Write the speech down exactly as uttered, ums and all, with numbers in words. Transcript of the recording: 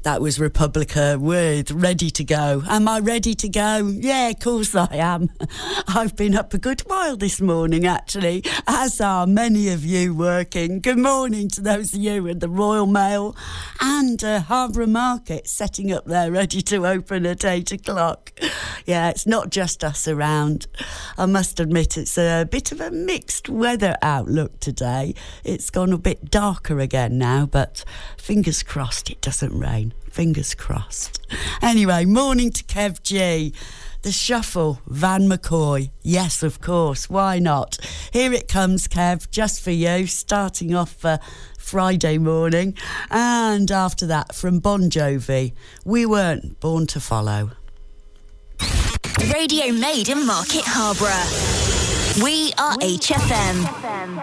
That was Republica with Ready to Go. Am I ready to go? Yeah, of course I am. I've been up a good while this morning, actually, as are many of you working. Good morning to those of you in the Royal Mail and uh, Harborough Market setting up there, ready to open at eight o'clock. Yeah, it's not just us around. I must admit it's a bit of a mixed weather outlook today. It's gone a bit darker again now, but fingers crossed it doesn't rain. Fingers crossed. Anyway, morning to Kev G. The Shuffle, Van McCoy. Yes, of course, why not? Here it comes, Kev, just for you, starting off uh, Friday morning. And after that, from Bon Jovi, We Weren't Born to Follow. Radio made in Market Harborough. We are H F M.